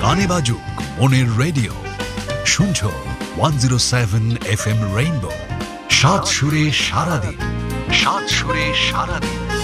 কানে বাজুক মনের রেডিও। শুনছো 107 FM রেইনবো। সাত সুরে সারাদিন, সাত সুরে সারাদিন।